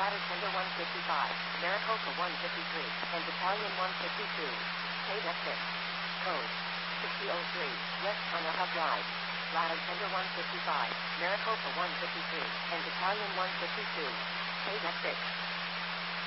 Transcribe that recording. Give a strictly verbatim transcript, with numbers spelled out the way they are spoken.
Ladder Tender one fifty-five, Maricopa one fifty-three, and Battalion one fifty-two. Paid at six. Code sixty oh three, West Anaheim Drive. Ladder Tender one fifty-five, Maricopa one fifty-three, and Battalion one fifty-two. Paid at six.